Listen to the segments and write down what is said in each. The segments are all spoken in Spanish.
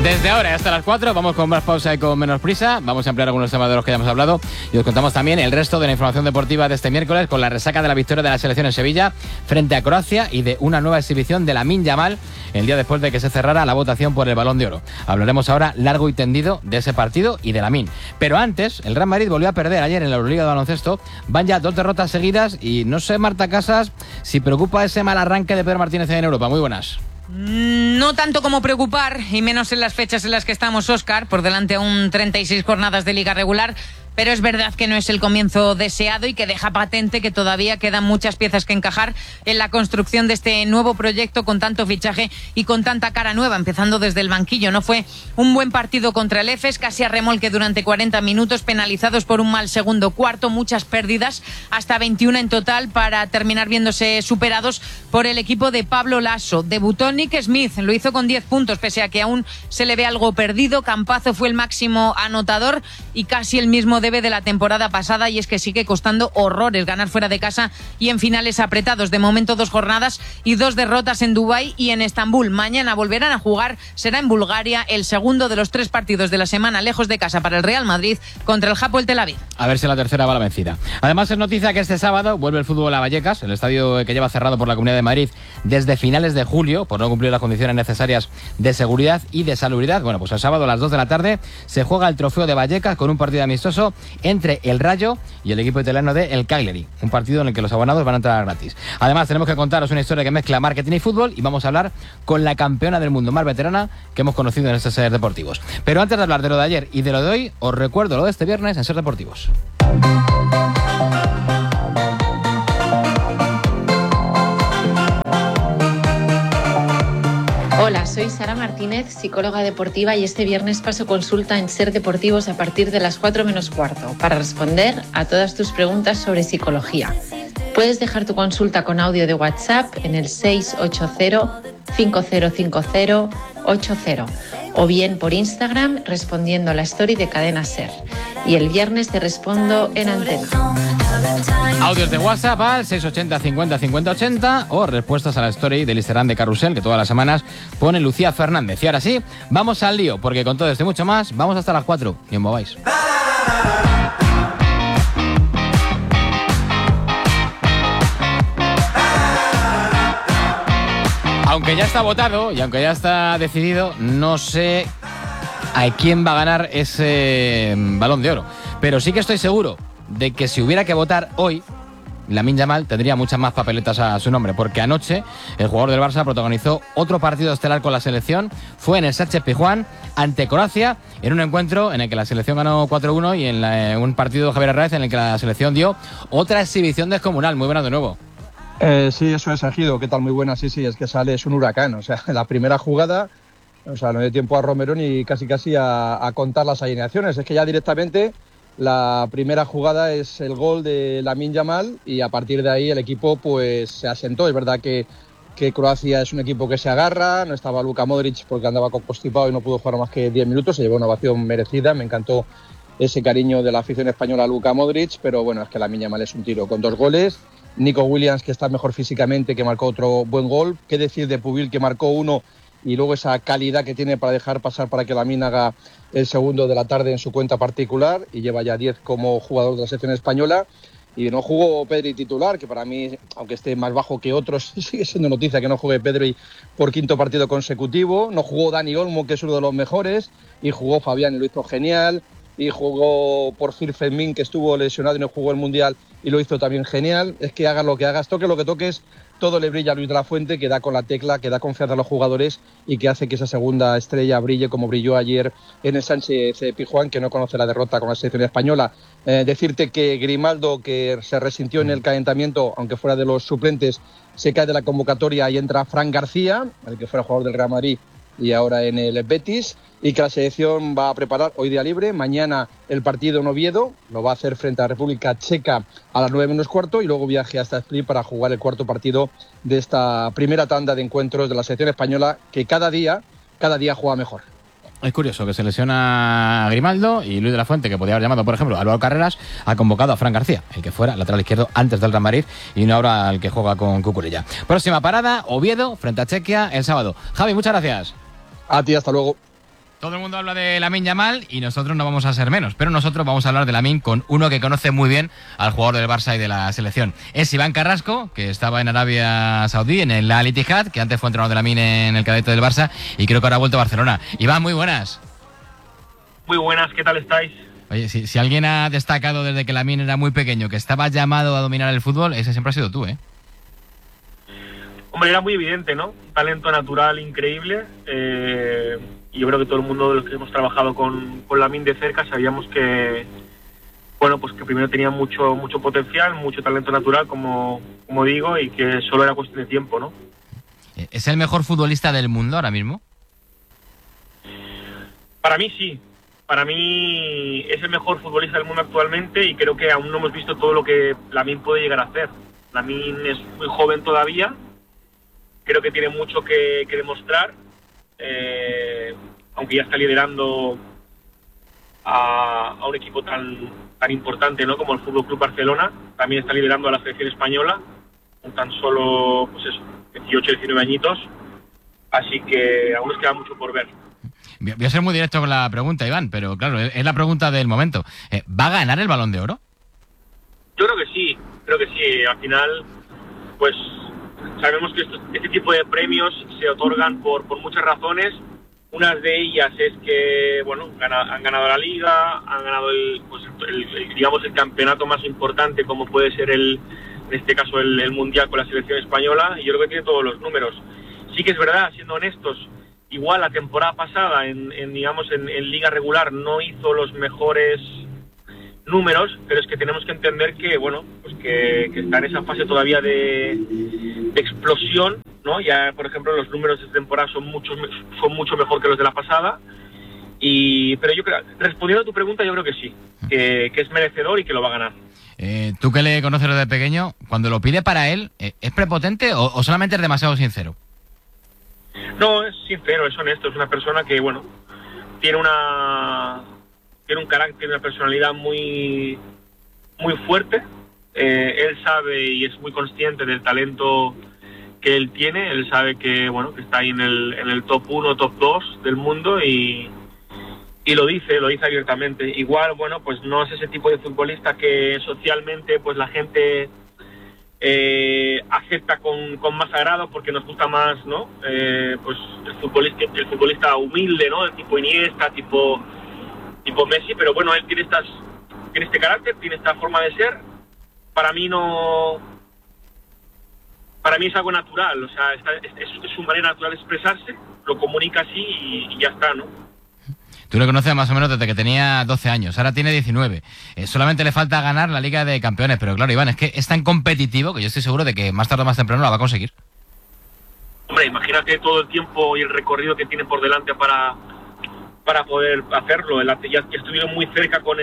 Desde ahora hasta las 4 vamos con más pausa y con menos prisa. Vamos a ampliar algunos temas de los que ya hemos hablado y os contamos también el resto de la información deportiva de este miércoles con la resaca de la victoria de la selección en Sevilla frente a Croacia y de una nueva exhibición de Lamine Yamal el día después de que se cerrara la votación por el Balón de Oro. Hablaremos ahora largo y tendido de ese partido y de Lamine. Pero antes, el Real Madrid volvió a perder ayer en la Euroliga de baloncesto. Van ya 2 derrotas seguidas y no sé, Marta Casas, si preocupa ese mal arranque de Pedro Martínez en Europa. Muy buenas. No tanto como preocupar, y menos en las fechas en las que estamos, Óscar, por delante aún 36 jornadas de liga regular, pero es verdad que no es el comienzo deseado y que deja patente que todavía quedan muchas piezas que encajar en la construcción de este nuevo proyecto con tanto fichaje y con tanta cara nueva, empezando desde el banquillo. No fue un buen partido contra el EFES, casi a remolque durante 40 minutos, penalizados por un mal segundo cuarto, muchas pérdidas, hasta 21 en total, para terminar viéndose superados por el equipo de Pablo Lasso. Debutó Nick Smith, lo hizo con 10 puntos, pese a que aún se le ve algo perdido. Campazo fue el máximo anotador y casi el mismo debe de la temporada pasada, y es que sigue costando horrores ganar fuera de casa y en finales apretados. De momento 2 jornadas y 2 derrotas en Dubái y en Estambul. Mañana volverán a jugar, será en Bulgaria, el segundo de los 3 partidos de la semana lejos de casa para el Real Madrid contra el Hapoel Tel Aviv. A ver si la tercera va la vencida. Además es noticia que este sábado vuelve el fútbol a Vallecas, el estadio que lleva cerrado por la Comunidad de Madrid desde finales de julio por no cumplir las condiciones necesarias de seguridad y de salubridad. Bueno, pues el sábado a las 2 de la tarde se juega el trofeo de Vallecas con un partido amistoso entre el Rayo y el equipo italiano de El Cagliari, un partido en el que los abonados van a entrar gratis. Además tenemos que contaros una historia que mezcla marketing y fútbol, y vamos a hablar con la campeona del mundo más veterana que hemos conocido en estos Ser Deportivos. Pero antes de hablar de lo de ayer y de lo de hoy, os recuerdo lo de este viernes en Ser Deportivos. Hola, soy Sara Martínez, psicóloga deportiva, y este viernes paso consulta en Ser Deportivos a partir de las 4 menos cuarto para responder a todas tus preguntas sobre psicología. Puedes dejar tu consulta con audio de WhatsApp en el 680-5050-80 o bien por Instagram respondiendo a la story de Cadena Ser. Y el viernes te respondo en antena. Audios de WhatsApp al 680 50 50 80 o respuestas a la story del Instagram de Carrusel que todas las semanas pone Lucía Fernández. Y ahora sí, vamos al lío, porque con todo esto y mucho más vamos hasta las 4. Ni os mováis. Aunque ya está votado y aunque ya está decidido, no sé a quién va a ganar ese Balón de Oro. Pero sí que estoy seguro de que si hubiera que votar hoy, Lamine Yamal tendría muchas más papeletas a su nombre, porque anoche el jugador del Barça protagonizó otro partido estelar con la selección. Fue en el Sánchez-Pizjuán ante Croacia, en un encuentro en el que la selección ganó 4-1 y en un partido de Javier Hernández en el que la selección dio otra exhibición descomunal. Muy buenas de nuevo. Sí, eso es, Ejido. ¿Qué tal? Muy buena. Sí, es que sale, es un huracán. O sea, la primera jugada, o sea, no dio tiempo a Romero ni casi a contar las alineaciones. Es que ya directamente la primera jugada es el gol de Lamine Yamal y a partir de ahí el equipo pues se asentó. Es verdad que Croacia es un equipo que se agarra, no estaba Luka Modric porque andaba constipado y no pudo jugar más que 10 minutos, se llevó una ovación merecida. Me encantó ese cariño de la afición española a Luka Modric, pero bueno, es que Lamine Yamal es un tiro con 2 goles. Nico Williams, que está mejor físicamente, que marcó otro buen gol. ¿Qué decir de Pubil, que marcó uno, y luego esa calidad que tiene para dejar pasar para que Lamine haga el segundo de la tarde en su cuenta particular, y lleva ya 10 como jugador de la selección española? Y no jugó Pedri titular, que para mí, aunque esté más bajo que otros, sigue siendo noticia que no juegue Pedri por 5º partido consecutivo. No jugó Dani Olmo, que es uno de los mejores, y jugó Fabián y lo hizo genial. Y jugó por Phil Fermín, que estuvo lesionado y no jugó el Mundial, y lo hizo también genial. Es que hagas lo que hagas, toques lo que toques, todo le brilla a Luis de la Fuente, que da con la tecla, que da confianza a los jugadores y que hace que esa segunda estrella brille como brilló ayer en el Sánchez-Pizjuán, que no conoce la derrota con la selección española. Decirte que Grimaldo, que se resintió en el calentamiento, aunque fuera de los suplentes, se cae de la convocatoria y entra Fran García, el que fuera jugador del Real Madrid y ahora en el Betis, y que la selección va a preparar hoy día libre. Mañana el partido en Oviedo, lo va a hacer frente a República Checa a las 9 menos cuarto, y luego viaje hasta Split para jugar el 4º partido de esta primera tanda de encuentros de la selección española, que cada día juega mejor. Es curioso que se lesiona a Grimaldo, y Luis de la Fuente, que podía haber llamado, por ejemplo, a Álvaro Carreras, ha convocado a Fran García, el que fuera lateral izquierdo antes del Real Madrid y no ahora el que juega con Cucurella. Próxima parada, Oviedo, frente a Chequia, el sábado. Javi, muchas gracias. A ti, hasta luego. Todo el mundo habla de Lamine Yamal y nosotros no vamos a ser menos, pero nosotros vamos a hablar de Lamine con uno que conoce muy bien al jugador del Barça y de la selección. Es Iván Carrasco, que estaba en Arabia Saudí, en el Al Ittihad, que antes fue entrenador de Lamine en el cadete del Barça y creo que ahora ha vuelto a Barcelona. Iván, muy buenas. Muy buenas, ¿qué tal estáis? Oye, si alguien ha destacado desde que Lamine era muy pequeño, que estaba llamado a dominar el fútbol, ese siempre ha sido tú, ¿eh? Hombre, era muy evidente, ¿no? Un talento natural increíble. Y yo creo que todo el mundo de los que hemos trabajado con Lamine de cerca sabíamos que, bueno, pues que primero tenía mucho potencial, mucho talento natural, como digo, y que solo era cuestión de tiempo, ¿no? ¿Es el mejor futbolista del mundo ahora mismo? Para mí sí. Para mí es el mejor futbolista del mundo actualmente y creo que aún no hemos visto todo lo que Lamine puede llegar a hacer. Lamine es muy joven todavía, creo que tiene mucho que demostrar, aunque ya está liderando a un equipo tan importante, ¿no?, como el Fútbol Club Barcelona. También está liderando a la selección española con tan solo, pues eso, 18, 19 añitos, así que aún nos queda mucho por ver. Voy a ser muy directo con la pregunta, Iván, pero claro, es la pregunta del momento. ¿Va a ganar el Balón de Oro? Yo creo que sí. Al final, pues sabemos que este tipo de premios se otorgan por muchas razones. Una de ellas es que, bueno, han ganado la Liga, han ganado digamos el campeonato más importante, como puede ser en este caso el Mundial con la selección española, y yo creo que tiene todos los números. Sí que es verdad, siendo honestos, igual la temporada pasada en liga regular no hizo los mejores números, pero es que tenemos que entender que, bueno, pues que está en esa fase todavía de explosión, ¿no? Ya, por ejemplo, los números de temporada son mucho mejor que los de la pasada. Pero yo creo, respondiendo a tu pregunta, yo creo que sí, que es merecedor y que lo va a ganar. Tú que le conoces desde pequeño, cuando lo pide para él, ¿es prepotente o solamente es demasiado sincero? No, es sincero, es honesto, es una persona que, bueno, tiene un carácter, una personalidad muy fuerte. Él sabe y es muy consciente del talento que él tiene. Él sabe que, bueno, que está ahí en el top 1, top 2 del mundo y lo dice abiertamente. Igual, bueno, pues no es ese tipo de futbolista que socialmente pues la gente acepta con más agrado porque nos gusta más, ¿no? Pues el futbolista humilde, ¿no? El tipo Iniesta, tipo Messi, pero bueno, él tiene este carácter, tiene esta forma de ser. Para mí es algo natural, o sea, es su manera natural de expresarse, lo comunica así y ya está, ¿no? Tú le conoces más o menos desde que tenía 12 años, ahora tiene 19. Solamente le falta ganar la Liga de Campeones, pero claro, Iván, es que es tan competitivo que yo estoy seguro de que más tarde o más temprano la va a conseguir. Hombre, imagínate todo el tiempo y el recorrido que tiene por delante para poder hacerlo. Ya estuvieron muy cerca con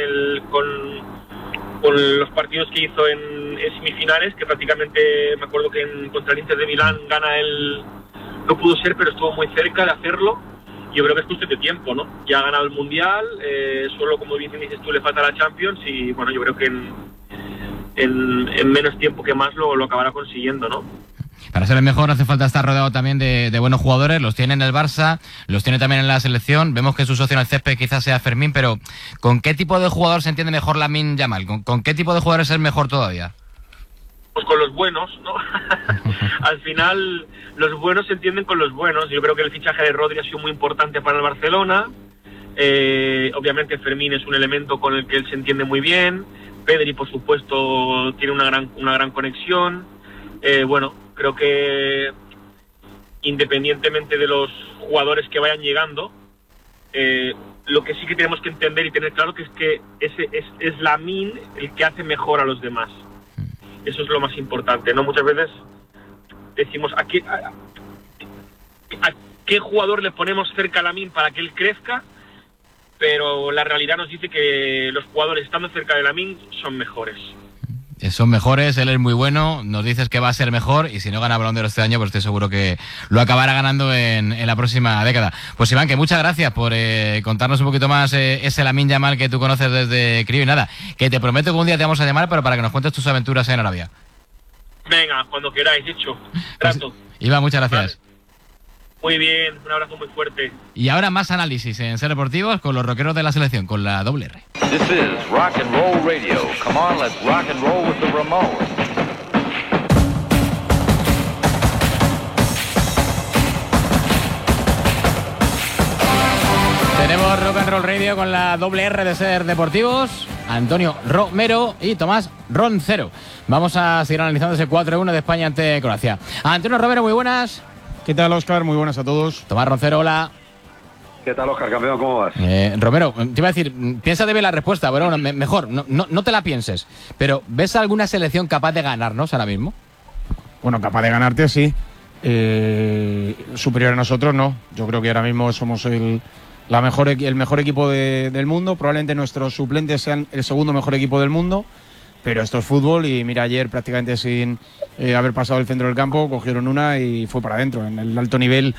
los partidos que hizo en semifinales, que prácticamente me acuerdo que contra el Inter de Milán gana él, no pudo ser, pero estuvo muy cerca de hacerlo. Yo creo que es cuestión de tiempo, ¿no? Ya ha ganado el Mundial, solo, como bien dices tú, le falta la Champions y, bueno, yo creo que en menos tiempo que más lo acabará consiguiendo, ¿no? Para ser el mejor hace falta estar rodeado también de buenos jugadores. Los tiene en el Barça, los tiene también en la selección. Vemos que su socio en el césped quizás sea Fermín, pero ¿con qué tipo de jugador se entiende mejor Lamine Yamal? ¿Con qué tipo de jugadores es mejor todavía? Pues con los buenos, ¿no? Al final, los buenos se entienden con los buenos. Yo creo que el fichaje de Rodri ha sido muy importante para el Barcelona. Obviamente Fermín es un elemento con el que él se entiende muy bien. Pedri, por supuesto, tiene una gran conexión. Bueno, creo que independientemente de los jugadores que vayan llegando, lo que sí que tenemos que entender y tener claro que es Lamine el que hace mejor a los demás. Eso es lo más importante, ¿no? Muchas veces decimos a qué jugador le ponemos cerca a Lamine para que él crezca, pero la realidad nos dice que los jugadores estando cerca de Lamine son mejores. Son mejores, él es muy bueno, nos dices que va a ser mejor y si no gana Balón de Oro este año, pues estoy seguro que lo acabará ganando en la próxima década. Pues Iván, que muchas gracias por contarnos un poquito más ese Lamine Yamal que tú conoces desde crío y nada, que te prometo que un día te vamos a llamar, pero para que nos cuentes tus aventuras en Arabia. Venga, cuando queráis, hecho. Trato. Iván, muchas gracias. Vale. Muy bien, un abrazo muy fuerte. Y ahora más análisis en Ser Deportivos con los rockeros de la selección, con la doble R. This is Rock and Roll Radio. Come on, let's rock and roll with the Ramones. Tenemos Rock and Roll Radio con la doble R de Ser Deportivos, Antonio Romero y Tomás Roncero. Vamos a seguir analizando ese 4-1 de España ante Croacia. Antonio Romero, muy buenas. ¿Qué tal, Óscar? Muy buenas a todos. Tomás Roncero, hola. ¿Qué tal, Óscar, campeón? ¿Cómo vas? Romero, te iba a decir, piénsate bien la respuesta, pero bueno, mejor, no te la pienses. Pero, ¿ves alguna selección capaz de ganarnos ahora mismo? Bueno, capaz de ganarte, sí. Superior a nosotros, no. Yo creo que ahora mismo somos el mejor equipo del mundo. Probablemente nuestros suplentes sean el segundo mejor equipo del mundo. Pero esto es fútbol y mira, ayer prácticamente sin haber pasado el centro del campo, cogieron una y fue para adentro. En el alto nivel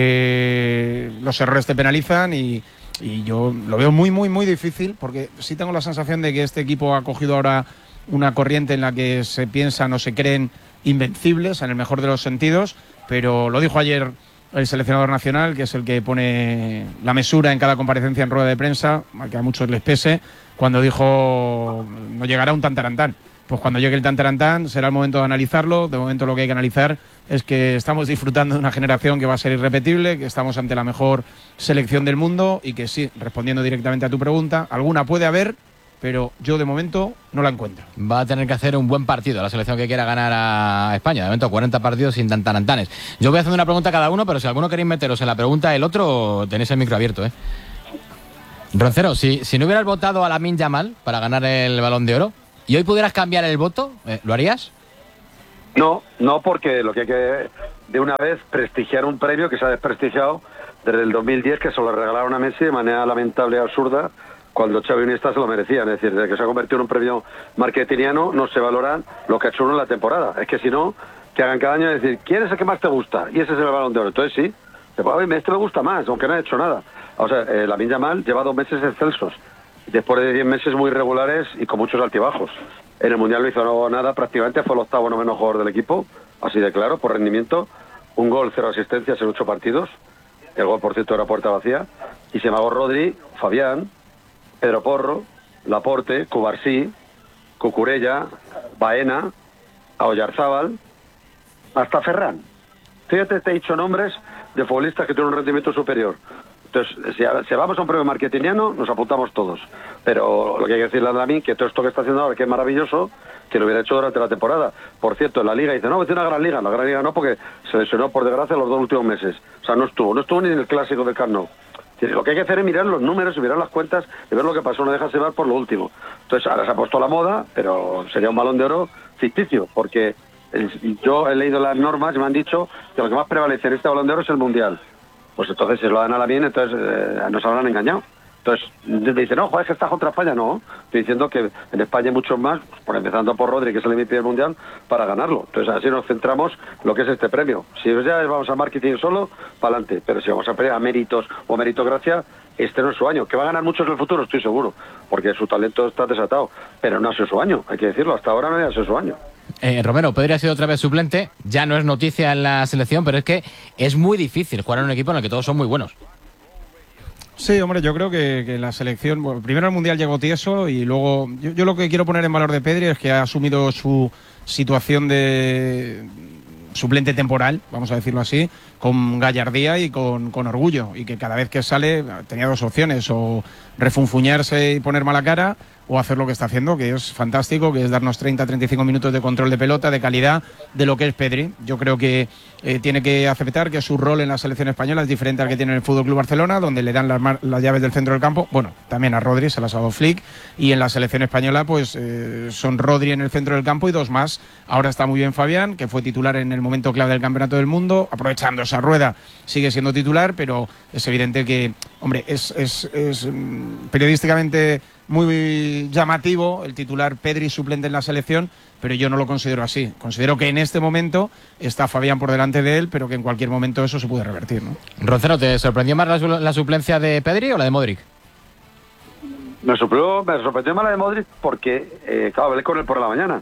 los errores te penalizan y yo lo veo muy, muy, muy difícil porque sí tengo la sensación de que este equipo ha cogido ahora una corriente en la que se piensan o se creen invencibles en el mejor de los sentidos, pero lo dijo ayer el seleccionador nacional, que es el que pone la mesura en cada comparecencia en rueda de prensa, que a muchos les pese, cuando dijo no llegará un tantarantán. Pues cuando llegue el tantarantán será el momento de analizarlo. De momento lo que hay que analizar es que estamos disfrutando de una generación que va a ser irrepetible, que estamos ante la mejor selección del mundo y que sí, respondiendo directamente a tu pregunta, alguna puede haber, pero yo de momento no la encuentro. Va a tener que hacer un buen partido la selección que quiera ganar a España. De momento 40 partidos sin tantarantanes. Yo voy haciendo una pregunta a cada uno, pero si alguno queréis meteros en la pregunta del otro, tenéis el micro abierto, ¿eh? Roncero, si no hubieras votado a Lamine Yamal para ganar el Balón de Oro y hoy pudieras cambiar el voto, ¿lo harías? No, porque lo que hay que de una vez prestigiar un premio que se ha desprestigiado desde el 2010, que se lo regalaron a Messi de manera lamentable y absurda, cuando Xavi y Iniesta se lo merecían. Es decir, desde que se ha convertido en un premio marketingiano, no se valora lo que ha hecho uno en la temporada. Es que si no, que hagan cada año decir, ¿quién es el que más te gusta? Y ese es el Balón de Oro. Entonces sí, este me gusta más, aunque no ha hecho nada. O sea, Lamine Yamal lleva 2 meses excelsos, después de 10 meses muy regulares y con muchos altibajos. En el Mundial no hizo nada, prácticamente fue el 8º noveno jugador del equipo, así de claro, por rendimiento. 1 gol, 0 asistencias en 8 partidos. El gol, por cierto, era puerta vacía. Y se magó Rodri, Fabián, Pedro Porro, Laporte, Cubarsí, Cucurella, Baena, Oyarzábal, hasta Ferran. Fíjate, te he dicho nombres de futbolistas que tienen un rendimiento superior. Entonces, si vamos a un premio marketingiano, nos apuntamos todos. Pero lo que hay que decirle a Lamine, que todo esto que está haciendo ahora, que es maravilloso, que lo hubiera hecho durante la temporada. Por cierto, en la Liga dice, no, es una gran Liga. La gran Liga no, porque se lesionó, por desgracia, los 2 últimos meses. O sea, no estuvo ni en el Clásico del Camp Nou. Lo que hay que hacer es mirar los números y mirar las cuentas y ver lo que pasó, no dejarse llevar por lo último. Entonces, ahora se ha puesto la moda, pero sería un Balón de Oro ficticio, porque yo he leído las normas y me han dicho que lo que más prevalece en este Balón de Oro es el Mundial. Pues entonces, si lo dan a Lamine, entonces nos habrán engañado. Entonces, me dicen, no, joder, es que está contra España. No, estoy diciendo que en España hay muchos más, por empezando por Rodri, que es el MVP del Mundial, para ganarlo. Entonces, así nos centramos en lo que es este premio. Si ya vamos a marketing solo, para adelante. Pero si vamos a méritos o meritocracia, este no es su año. Que va a ganar muchos en el futuro, estoy seguro, porque su talento está desatado. Pero no ha sido su año, hay que decirlo. Hasta ahora no ha sido su año. Romero, podría ser otra vez suplente. Ya no es noticia en la selección, pero es que es muy difícil jugar en un equipo en el que todos son muy buenos. Sí, hombre, yo creo que la selección, bueno, primero el Mundial llegó tieso y luego yo lo que quiero poner en valor de Pedri es que ha asumido su situación de suplente temporal, vamos a decirlo así, con gallardía y con orgullo, y que cada vez que sale tenía 2 opciones, o refunfuñarse y poner mala cara, o hacer lo que está haciendo, que es fantástico, que es darnos 30-35 minutos de control de pelota, de calidad, de lo que es Pedri. Yo creo que tiene que aceptar que su rol en la selección española es diferente al que tiene en el FC Barcelona, donde le dan las llaves del centro del campo. Bueno, también a Rodri se las ha dado Flick, y en la selección española pues son Rodri en el centro del campo y 2 más. Ahora está muy bien Fabián, que fue titular en el momento clave del Campeonato del Mundo, aprovechando esa rueda sigue siendo titular, pero es evidente que, hombre, es periodísticamente muy llamativo el titular Pedri suplente en la selección, pero yo no lo considero así. Considero que en este momento está Fabián por delante de él, pero que en cualquier momento eso se puede revertir, ¿no? Roncero, ¿te sorprendió más la suplencia de Pedri o la de Modric? Me sorprendió más la de Modric porque, claro, hablé con él por la mañana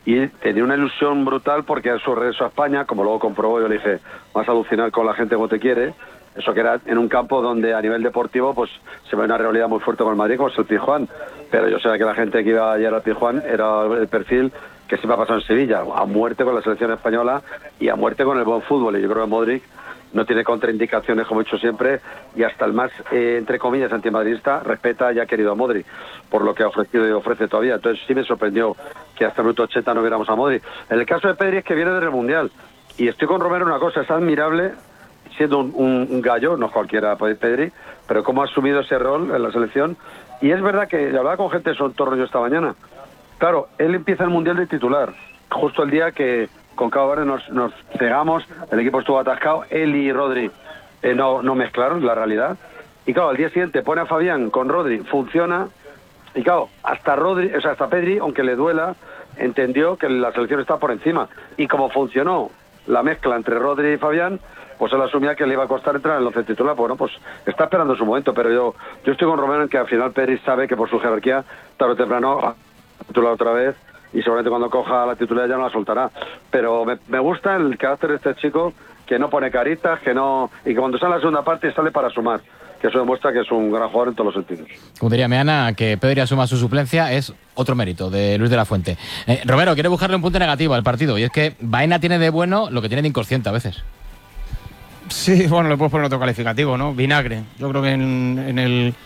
y tenía una ilusión brutal porque a su regreso a España, como luego comprobó, yo le dije, vas a alucinar con la gente como te quiere, eso que era en un campo donde a nivel deportivo pues se ve una rivalidad muy fuerte con el Madrid, como es el Pizjuán, pero yo sabía que la gente que iba ayer al Pizjuán era el perfil que siempre ha pasado en Sevilla, a muerte con la selección española y a muerte con el buen fútbol, y yo creo que Modric no tiene contraindicaciones, como he dicho siempre, y hasta el más, entre comillas, antimadridista respeta y ha querido a Modric, por lo que ha ofrecido y ofrece todavía. Entonces sí me sorprendió que hasta el minuto 80 no viéramos a Modric. En el caso de Pedri es que viene del Mundial, y estoy con Romero una cosa, es admirable, siendo un gallo, no cualquiera Pedri, pero cómo ha asumido ese rol en la selección, y es verdad que hablaba con gente de su entorno yo esta mañana. Claro, él empieza el Mundial de titular, justo el día que con Cabo Verde nos cegamos, el equipo estuvo atascado, él y Rodri no mezclaron la realidad, y claro, al día siguiente pone a Fabián con Rodri, funciona, y claro, hasta Pedri, aunque le duela, entendió que la selección está por encima, y como funcionó la mezcla entre Rodri y Fabián, pues él asumía que le iba a costar entrar en el 11 titular. Bueno, pues está esperando su momento, pero yo estoy con Romero en que al final Pedri sabe que por su jerarquía, tarde o temprano, titular otra vez, y seguramente cuando coja la titularidad ya no la soltará. Pero me gusta el carácter de este chico, que no pone caritas, y que cuando sale la segunda parte sale para sumar, que eso demuestra que es un gran jugador en todos los sentidos. Como diría Meana, que Pedri asuma su suplencia es otro mérito de Luis de la Fuente. Romero, quiere buscarle un punto negativo al partido, y es que Baena tiene de bueno lo que tiene de inconsciente a veces. Sí, bueno, le puedes poner otro calificativo, ¿no? Vinagre. Yo creo que en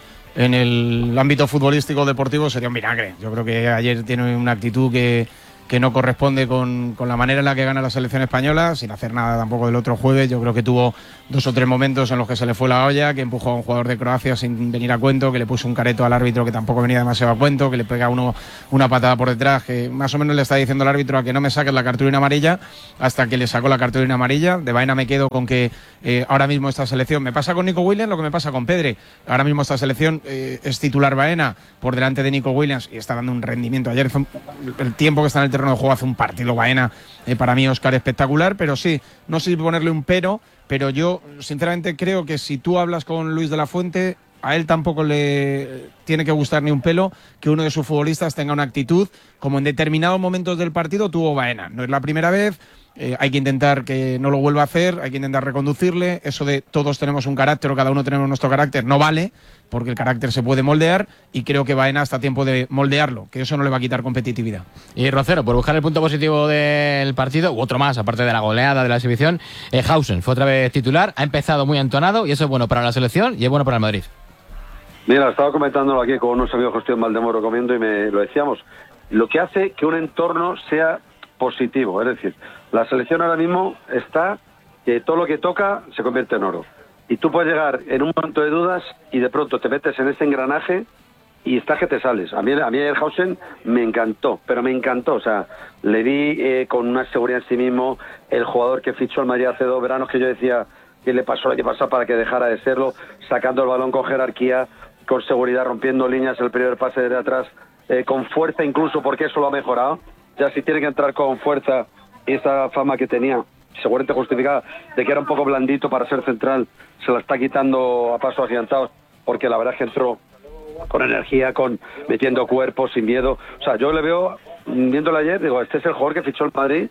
el ámbito futbolístico deportivo sería un vinagre. Yo creo que ayer tiene una actitud que no corresponde con la manera en la que gana la selección española, sin hacer nada tampoco del otro jueves. Yo creo que tuvo 2 o 3 momentos en los que se le fue la olla, que empujó a un jugador de Croacia sin venir a cuento, que le puso un careto al árbitro que tampoco venía demasiado a cuento, que le pega una patada por detrás, que más o menos le está diciendo al árbitro a que no me saques la cartulina amarilla, hasta que le sacó la cartulina amarilla. De Baena me quedo con que ahora mismo esta selección, me pasa con Nico Williams lo que me pasa con Pedri. Ahora mismo esta selección es titular Baena por delante de Nico Williams y está dando un rendimiento. Ayer el tiempo que está en el terreno de juego hace un partido Baena, para mí Óscar espectacular, pero sí, no sé si ponerle un pero yo sinceramente creo que si tú hablas con Luis de la Fuente, a él tampoco le tiene que gustar ni un pelo que uno de sus futbolistas tenga una actitud como en determinados momentos del partido tuvo Baena. No es la primera vez, hay que intentar que no lo vuelva a hacer, hay que intentar reconducirle. Eso de todos tenemos un carácter o cada uno tenemos nuestro carácter no vale, porque el carácter se puede moldear, y creo que Baena está a tiempo de moldearlo, que eso no le va a quitar competitividad. Y Rocero, por buscar el punto positivo del partido, u otro más, aparte de la goleada de la exhibición, Hausen fue otra vez titular, ha empezado muy entonado, y eso es bueno para la selección y es bueno para el Madrid. Mira, estaba comentándolo aquí con unos amigos que estoy en Valdemoro comiendo y lo decíamos, lo que hace que un entorno sea positivo, es decir, la selección ahora mismo está que todo lo que toca se convierte en oro. Y tú puedes llegar en un momento de dudas y de pronto te metes en ese engranaje y estás que te sales. A mí el Hausen me encantó, pero me encantó. O sea, le vi con una seguridad en sí mismo, el jugador que fichó al Madrid hace 2 veranos que yo decía que le pasó el año pasado para que dejara de serlo, sacando el balón con jerarquía, con seguridad, rompiendo líneas, el primer pase de atrás, con fuerza incluso, porque eso lo ha mejorado. Ya si tiene que entrar con fuerza, esa fama que tenía, seguramente justificada, de que era un poco blandito para ser central, se la está quitando a pasos agigantados, porque la verdad es que entró con energía, metiendo cuerpo, sin miedo. O sea, yo le veo, viéndolo ayer, digo, este es el jugador que fichó el Madrid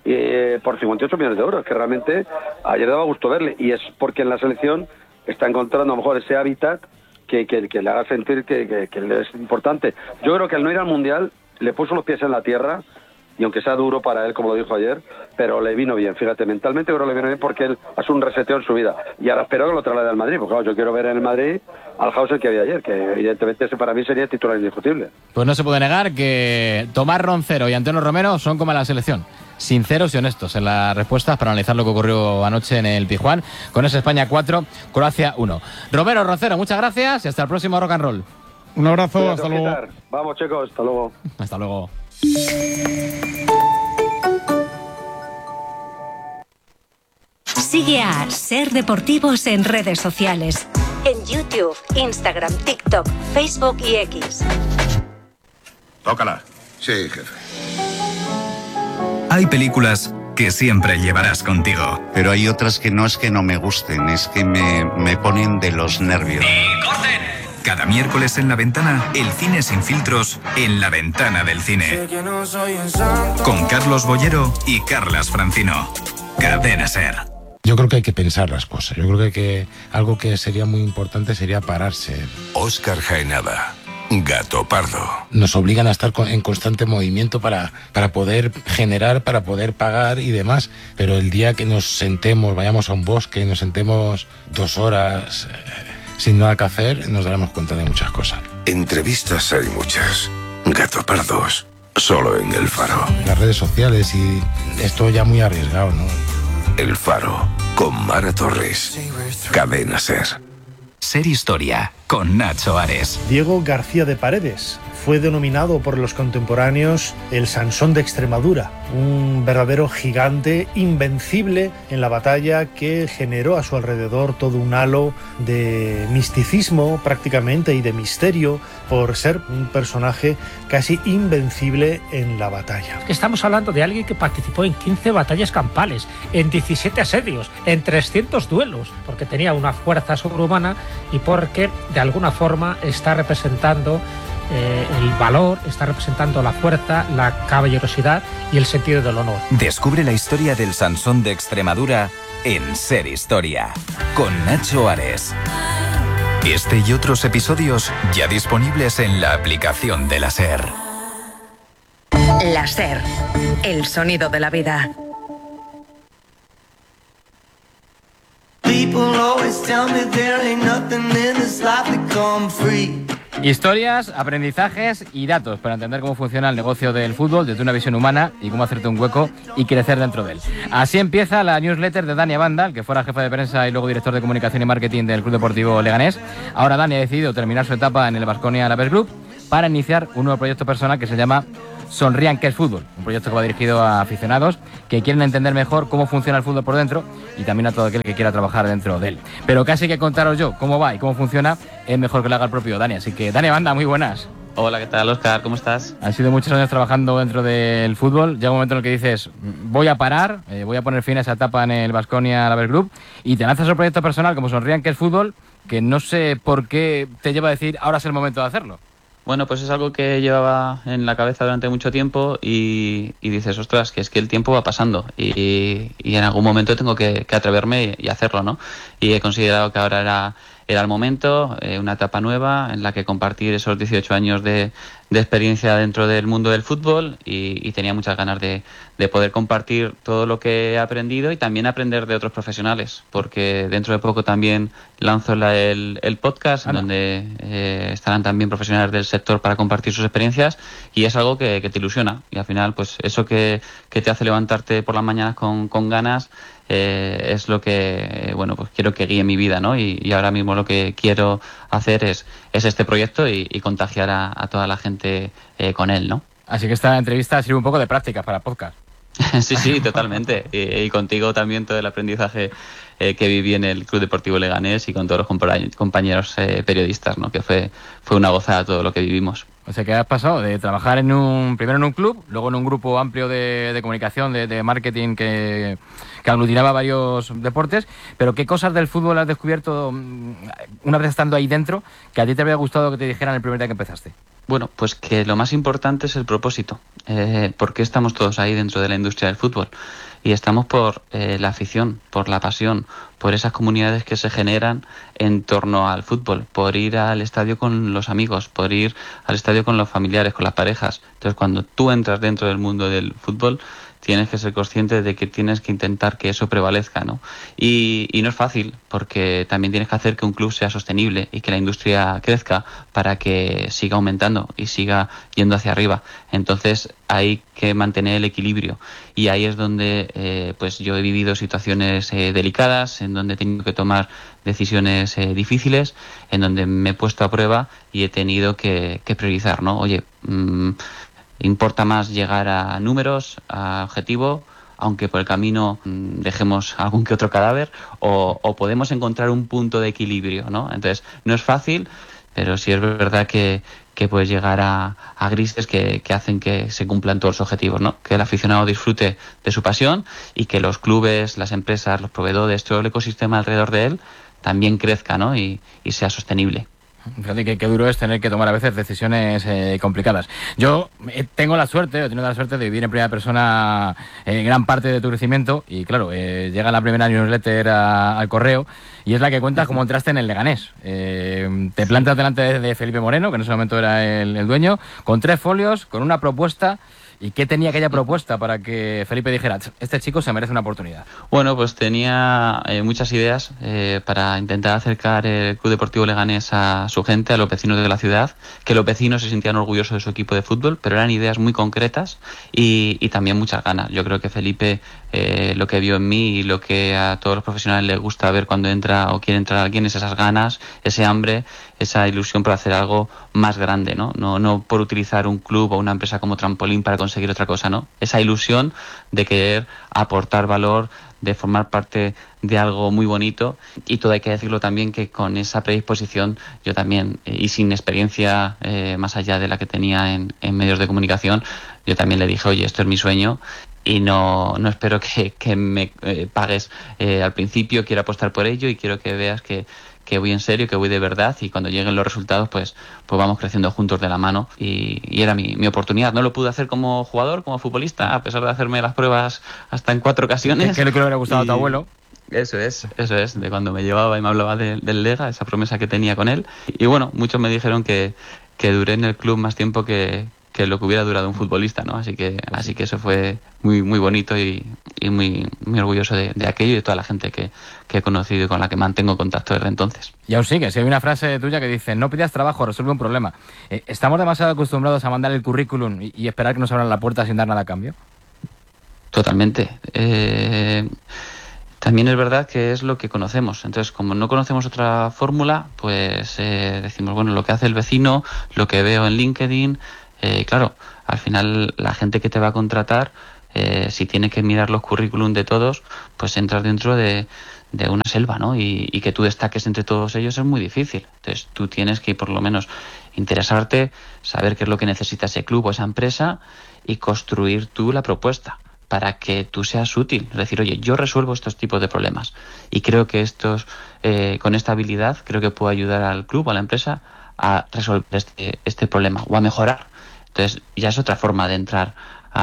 por 58 millones de euros, que realmente ayer daba gusto verle, y es porque en la selección está encontrando a lo mejor ese hábitat que le haga sentir que es importante. Yo creo que al no ir al Mundial le puso los pies en la tierra, y aunque sea duro para él, como lo dijo ayer, pero le vino bien, fíjate, mentalmente creo que le vino bien porque él hace un reseteo en su vida, y ahora espero que lo traslade al Madrid, porque claro, yo quiero ver en el Madrid al Hausen que había ayer, que evidentemente ese para mí sería titular indiscutible. Pues no se puede negar que Tomás Roncero y Antonio Romero son como la selección, sinceros y honestos en las respuestas para analizar lo que ocurrió anoche en el Pizjuán, con ese España 4, Croacia 1. Romero, Roncero, muchas gracias y hasta el próximo Rock and Roll. Un abrazo, hasta luego. Vamos, chicos, hasta luego. Hasta luego. Sigue a Ser Deportivos en redes sociales. En YouTube, Instagram, TikTok, Facebook y X. Tócala. Sí, jefe. Hay películas que siempre llevarás contigo. Pero hay otras que no es que no me gusten, es que me ponen de los nervios. ¡Y corten! Cada miércoles en La Ventana, el cine sin filtros en La Ventana del Cine. Con Carlos Bollero y Carlas Francino. Cadena SER. Yo creo que hay que pensar las cosas. Yo creo que algo que sería muy importante sería pararse. Óscar Jaenada, Gato Pardo. Nos obligan a estar en constante movimiento para poder generar, para poder pagar y demás. Pero el día que nos sentemos, vayamos a un bosque, nos sentemos 2 horas sin nada que hacer, nos daremos cuenta de muchas cosas. Entrevistas hay muchas. Gato Pardos, solo en El Faro. Las redes sociales y esto ya muy arriesgado, ¿no? El Faro, con Mara Torres. Cadena SER. SER Historia, con Nacho Ares. Diego García de Paredes fue denominado por los contemporáneos el Sansón de Extremadura, un verdadero gigante invencible en la batalla que generó a su alrededor todo un halo de misticismo prácticamente y de misterio por ser un personaje casi invencible en la batalla. Estamos hablando de alguien que participó en 15 batallas campales, en 17 asedios, en 300 duelos, porque tenía una fuerza sobrehumana y porque de alguna forma está representando el valor, está representando la fuerza, la caballerosidad y el sentido del honor. Descubre la historia del Sansón de Extremadura en SER Historia, con Nacho Ares. Este y otros episodios ya disponibles en la aplicación de la SER. La SER, el sonido de la vida. People always tell me there ain't nothing in this life that come free. Historias, aprendizajes y datos para entender cómo funciona el negocio del fútbol desde una visión humana y cómo hacerte un hueco y crecer dentro de él. Así empieza la newsletter de Dani Abanda, el que fuera jefe de prensa y luego director de comunicación y marketing del Club Deportivo Leganés. Ahora Dani ha decidido terminar su etapa en el Baskonia Alaves Group para iniciar un nuevo proyecto personal que se llama Sonrían que es fútbol, un proyecto que va dirigido a aficionados que quieren entender mejor cómo funciona el fútbol por dentro y también a todo aquel que quiera trabajar dentro de él. Pero casi que contaros yo cómo va y cómo funciona es mejor que lo haga el propio Dani. Así que Dani Abanda, muy buenas. Hola, ¿qué tal, Óscar? ¿Cómo estás? Han sido muchos años trabajando dentro del fútbol. Llega un momento en el que dices, voy a parar, voy a poner fin a esa etapa en el Baskonia Alaves Group y te lanzas al proyecto personal como Sonrían que es fútbol, que no sé por qué te lleva a decir ahora es el momento de hacerlo. Bueno, pues es algo que llevaba en la cabeza durante mucho tiempo y dices, ostras, que es que el tiempo va pasando y en algún momento tengo que atreverme y hacerlo, ¿no? Y he considerado que ahora era el momento, una etapa nueva en la que compartir esos 18 años de experiencia dentro del mundo del fútbol y tenía muchas ganas de poder compartir todo lo que he aprendido y también aprender de otros profesionales, porque dentro de poco también lanzo el podcast donde estarán también profesionales del sector para compartir sus experiencias y es algo que te ilusiona y al final pues eso que te hace levantarte por las mañanas con ganas es lo que bueno pues quiero que guíe mi vida, ¿no? Y ahora mismo lo que quiero hacer es este proyecto y contagiar a toda la gente con él, ¿no? Así que esta entrevista sirve un poco de práctica para podcast. Sí, totalmente. Y contigo también todo el aprendizaje que viví en el Club Deportivo Leganés y con todos los compañeros periodistas, ¿no? Que fue una gozada todo lo que vivimos. O sea que has pasado de trabajar primero en un club, luego en un grupo amplio de comunicación, de marketing que aglutinaba varios deportes, pero ¿qué cosas del fútbol has descubierto una vez estando ahí dentro que a ti te habría gustado que te dijeran el primer día que empezaste? Bueno, pues que lo más importante es el propósito. ¿Por qué estamos todos ahí dentro de la industria del fútbol? Y estamos por la afición, por la pasión, por esas comunidades que se generan en torno al fútbol, por ir al estadio con los amigos, por ir al estadio con los familiares, con las parejas. Entonces, cuando tú entras dentro del mundo del fútbol, tienes que ser consciente de que tienes que intentar que eso prevalezca, ¿no? Y no es fácil, porque también tienes que hacer que un club sea sostenible y que la industria crezca para que siga aumentando y siga yendo hacia arriba. Entonces hay que mantener el equilibrio y ahí es donde pues yo he vivido situaciones delicadas, en donde he tenido que tomar decisiones difíciles, en donde me he puesto a prueba y he tenido que priorizar, ¿no? Oye, importa más llegar a números, a objetivo, aunque por el camino dejemos algún que otro cadáver, o podemos encontrar un punto de equilibrio, ¿no? Entonces, no es fácil, pero sí es verdad que puedes llegar a grises que hacen que se cumplan todos los objetivos, ¿no? Que el aficionado disfrute de su pasión y que los clubes, las empresas, los proveedores, todo el ecosistema alrededor de él también crezca, ¿no? Y sea sostenible. Fíjate que duro es tener que tomar a veces decisiones complicadas. Yo tengo la suerte, he tenido la suerte de vivir en primera persona gran parte de tu crecimiento y claro, llega la primera newsletter al correo y es la que cuenta cómo entraste en el Leganés. Te plantas delante de Felipe Moreno, que en ese momento era el dueño, con 3 folios, con una propuesta. ¿Y qué tenía aquella propuesta para que Felipe dijera, este chico se merece una oportunidad? Bueno, pues tenía muchas ideas para intentar acercar el Club Deportivo Leganés a su gente, a los vecinos de la ciudad, que los vecinos se sintieran orgullosos de su equipo de fútbol, pero eran ideas muy concretas y también muchas ganas. Yo creo que Felipe, lo que vio en mí y lo que a todos los profesionales les gusta ver cuando entra o quiere entrar alguien es esas ganas, ese hambre, esa ilusión por hacer algo más grande, ¿no? No por utilizar un club o una empresa como trampolín para conseguir otra cosa, ¿no? Esa ilusión de querer aportar valor, de formar parte de algo muy bonito, y todo hay que decirlo también que con esa predisposición yo también, y sin experiencia más allá de la que tenía en medios de comunicación, yo también le dije, oye, esto es mi sueño y no espero que me pagues al principio, quiero apostar por ello y quiero que veas que voy en serio, que voy de verdad, y cuando lleguen los resultados pues vamos creciendo juntos de la mano, y era mi oportunidad. No lo pude hacer como jugador, como futbolista, a pesar de hacerme las pruebas hasta en 4 ocasiones. ¿Qué le hubiera gustado a tu abuelo? Eso es, de cuando me llevaba y me hablaba del Lega, esa promesa que tenía con él. Y bueno, muchos me dijeron que duré en el club más tiempo que lo que hubiera durado un futbolista, ¿no? Así que eso fue muy muy bonito y muy muy orgulloso de aquello y de toda la gente que he conocido y con la que mantengo contacto desde entonces. Y aún sigue, si hay una frase tuya que dice, no pidas trabajo, resuelve un problema. ¿Estamos demasiado acostumbrados a mandar el currículum y esperar que nos abran la puerta sin dar nada a cambio? Totalmente. También es verdad que es lo que conocemos. Entonces, como no conocemos otra fórmula, pues decimos, bueno, lo que hace el vecino, lo que veo en LinkedIn. Claro, al final la gente que te va a contratar, si tiene que mirar los currículum de todos, pues entras dentro de una selva, ¿no? Y que tú destaques entre todos ellos es muy difícil. Entonces tú tienes que por lo menos interesarte, saber qué es lo que necesita ese club o esa empresa y construir tú la propuesta para que tú seas útil. Es decir, oye, yo resuelvo estos tipos de problemas y creo que con esta habilidad creo que puedo ayudar al club o a la empresa a resolver este problema o a mejorar. Entonces ya es otra forma de entrar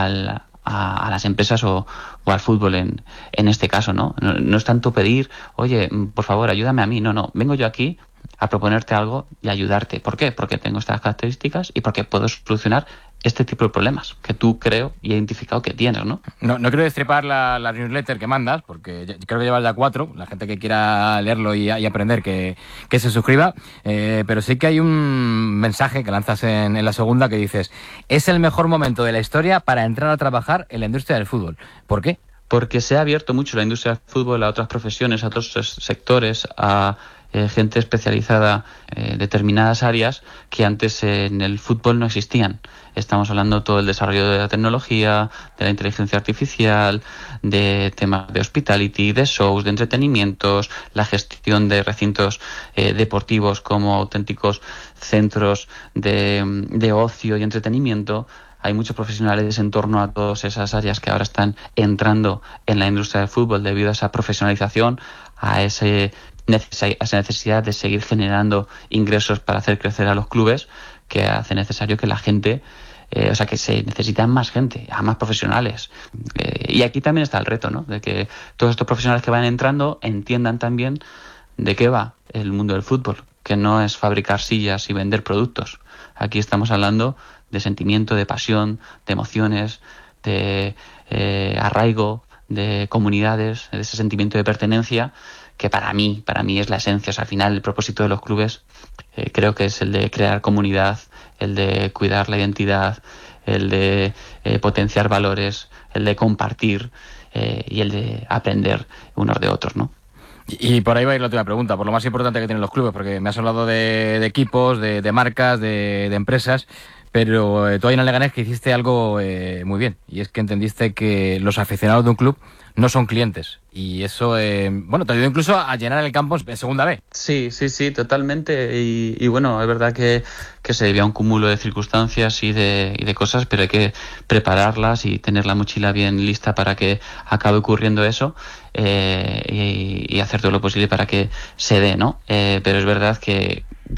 a las empresas o al fútbol en este caso, ¿no? No es tanto pedir, oye, por favor, ayúdame a mí. No, vengo yo aquí a proponerte algo y ayudarte. ¿Por qué? Porque tengo estas características y porque puedo solucionar este tipo de problemas que tú creo y he identificado que tienes, ¿no? No quiero destripar la newsletter que mandas, porque creo que llevas ya 4, la gente que quiera leerlo y aprender que se suscriba, pero sí que hay un mensaje que lanzas en la segunda que dices, es el mejor momento de la historia para entrar a trabajar en la industria del fútbol. ¿Por qué? Porque se ha abierto mucho la industria del fútbol a otras profesiones, a otros sectores, a gente especializada en determinadas áreas que antes en el fútbol no existían. Estamos hablando de todo el desarrollo de la tecnología, de la inteligencia artificial, de temas de hospitality, de shows, de entretenimientos, la gestión de recintos deportivos como auténticos centros de ocio y entretenimiento. Hay muchos profesionales en torno a todas esas áreas que ahora están entrando en la industria del fútbol debido a esa profesionalización, a esa necesidad de seguir generando ingresos para hacer crecer a los clubes, que hace necesario que la gente, que se necesitan más gente, a más profesionales. Y aquí también está el reto, ¿no? De que todos estos profesionales que van entrando entiendan también de qué va el mundo del fútbol, que no es fabricar sillas y vender productos. Aquí estamos hablando de sentimiento, de pasión, de emociones, de arraigo, de comunidades, de ese sentimiento de pertenencia que para mí es la esencia. O sea, al final el propósito de los clubes creo que es el de crear comunidad, el de cuidar la identidad, el de potenciar valores, el de compartir y el de aprender unos de otros, ¿no? Y por ahí va a ir la última pregunta, por lo más importante que tienen los clubes, porque me has hablado de equipos, de marcas, de empresas, pero tú ahí en el Leganés que hiciste algo muy bien, y es que entendiste que los aficionados de un club no son clientes, y eso, te ayudó incluso a llenar el campo en segunda B. Sí, totalmente, y bueno, es verdad que se debía a un cúmulo de circunstancias y de cosas, pero hay que prepararlas y tener la mochila bien lista para que acabe ocurriendo eso, y hacer todo lo posible para que se dé, ¿no? Pero es verdad que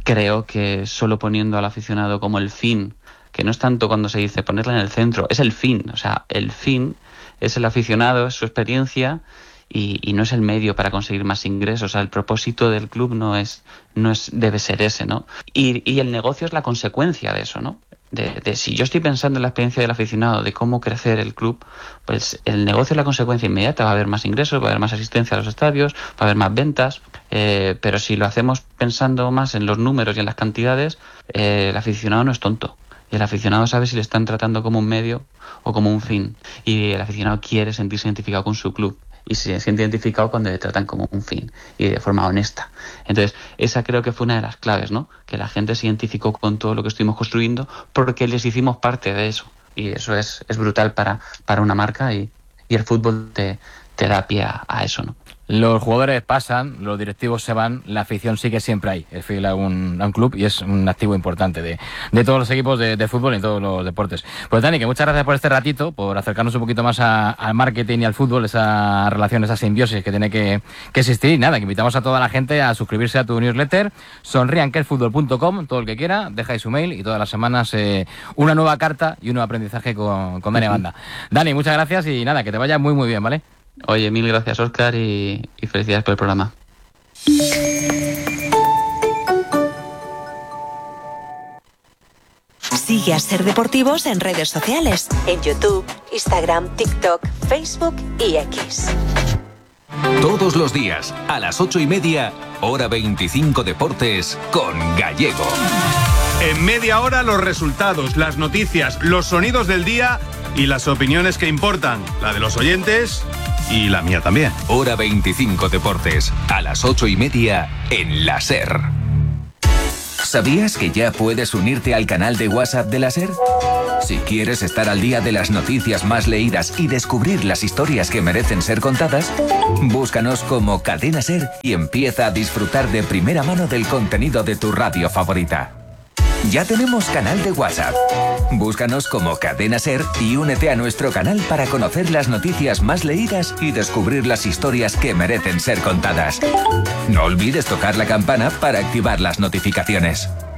creo que solo poniendo al aficionado como el fin, que no es tanto cuando se dice ponerla en el centro, es el fin, o sea, el fin es el aficionado, es su experiencia y no es el medio para conseguir más ingresos. O sea, el propósito del club debe ser ese, ¿no? Y el negocio es la consecuencia de eso, ¿no? De si yo estoy pensando en la experiencia del aficionado, de cómo crecer el club, pues el negocio es la consecuencia inmediata. Va a haber más ingresos, va a haber más asistencia a los estadios, va a haber más ventas, pero si lo hacemos pensando más en los números y en las cantidades, el aficionado no es tonto. Y el aficionado sabe si le están tratando como un medio o como un fin. Y el aficionado quiere sentirse identificado con su club. Y se siente identificado cuando le tratan como un fin y de forma honesta. Entonces, esa creo que fue una de las claves, ¿no? Que la gente se identificó con todo lo que estuvimos construyendo porque les hicimos parte de eso. Y eso es brutal para una marca y el fútbol te da pie a eso, ¿no? Los jugadores pasan, los directivos se van, la afición sigue siempre ahí, es fiel a un club y es un activo importante de todos los equipos de fútbol y en todos los deportes. Pues Dani, que muchas gracias por este ratito, por acercarnos un poquito más al marketing y al fútbol, esa relación, esa simbiosis que tiene que existir. Y nada, que invitamos a toda la gente a suscribirse a tu newsletter, sonrianqueelfutbol.com, todo el que quiera, dejáis su mail y todas las semanas una nueva carta y un nuevo aprendizaje con Dani Banda. Dani, muchas gracias y nada, que te vaya muy muy bien, ¿vale? Oye, mil gracias, Óscar, y felicidades por el programa. Sigue a Ser Deportivos en redes sociales, en YouTube, Instagram, TikTok, Facebook y X. Todos los días, a las 8:30, hora 25 Deportes, con Gallego. En media hora los resultados, las noticias, los sonidos del día y las opiniones que importan, la de los oyentes y la mía también. Hora 25 Deportes, a las 8:30 en la SER. ¿Sabías que ya puedes unirte al canal de WhatsApp de la SER? Si quieres estar al día de las noticias más leídas y descubrir las historias que merecen ser contadas, búscanos como Cadena SER y empieza a disfrutar de primera mano del contenido de tu radio favorita. Ya tenemos canal de WhatsApp. Búscanos como Cadena SER y únete a nuestro canal para conocer las noticias más leídas y descubrir las historias que merecen ser contadas. No olvides tocar la campana para activar las notificaciones.